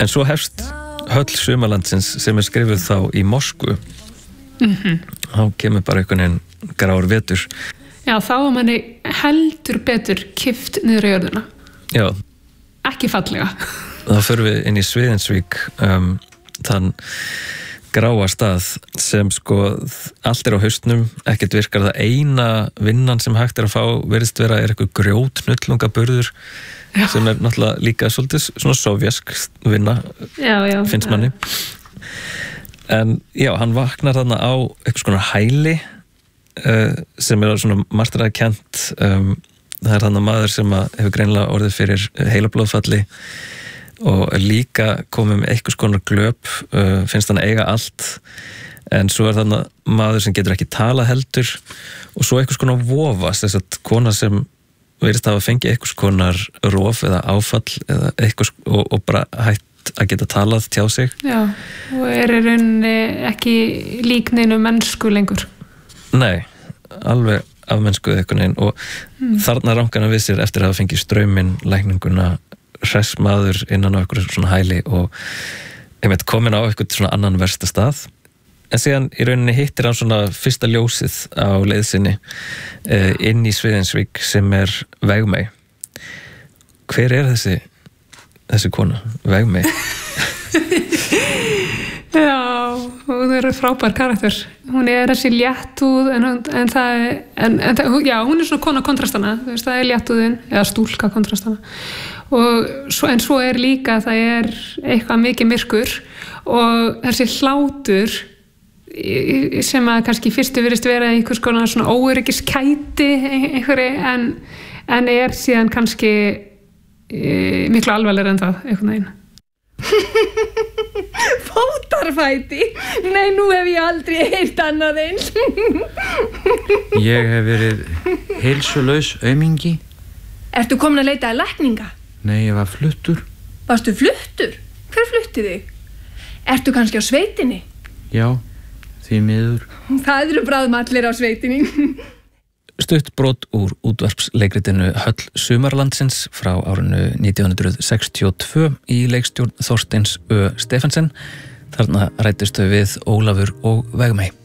En svo hefst höll sumarlandsins sem skrifuð þá í Moskvu. Þá kemur bara einhvern veginn grár vetur. Já, þá manni heldur betur kippt niður í jörðina. Já. Ekki fallega. Þá förum við inn í Sviðinsvík, þann gráa stað sem allt á haustnum, ekkert virkar. Það eina vinnan sem hægt að fá virðist vera eitthvað grjótnullungaburður sem náttúrulega líka svolítið svona sovjask vinna, finnst manni. En já, hann vaknar þarna á eitthvað svona hæli sem svona martraðkennt. Það þarna maður sem hefur greinilega orðið fyrir heilablóðfalli og líka komið með eitthvað konar glöp, finnst hann eiga allt, en svo þarna maður sem getur ekki talað heldur og svo eitthvað konar vofa, þess að kona sem virðist hafa fengið eitthvað konar rof eða áfall eða eitthvað og bara hætt að geta talað, tjá sig. Já, og í rauninni ekki lík neinu mennsku lengur. Nei, alveg afmennskuð eitthvað neginn og þarna rangar hann við sér eftir að hafa fengið strauminn, lækninguna, hress maður innan á eitthvað svona hæli og komin á eitthvað svona annan versta stað. En síðan í rauninni hittir hann svona fyrsta ljósið á leiðsinni inn í Sviðinsvík sem Vegmey. Hver þessi kona? Vegmey? Já, hún frábær karakter. Hún þessi léttúð já, hún svona kona kontrastana, það léttúðin eða stúlka kontrastana. En svo líka það eitthvað mikið myrkur og þessi hlátur sem að kannski fyrstu virðist vera einhvers konar svona óöryggiskæti einhverju en síðan kannski miklu alvarlegri en það einhvern veginn. Fótarfæti? Nei, nú hef ég aldrei heyrt annað eins. Ég hef verið heilsulaus aumingi. Ertu komin að leita að lækninga? Nei, ég var fluttur. Varstu fluttur? Hver flutti þig? Ertu kannski á sveitinni? Já, því miður. Það eru bráðum allir á sveitinni. Stutt brot úr útvarpsleikritinu Höll sumarlandsins frá árinu 1962 í leikstjórn Þorsteins Ö. Stephensen. Þarna ræddust þau við Ólafur og Vegmey.